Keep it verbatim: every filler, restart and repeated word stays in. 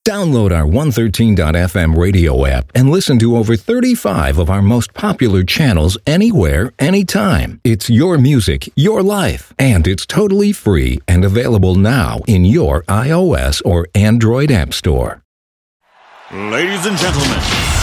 Download our one thirteen dot f m radio app and listen to over thirty-five of our most popular channels anywhere, anytime. It's your music, your life, and it's totally free and available now in your iOS or Android app store. Ladies and gentlemen,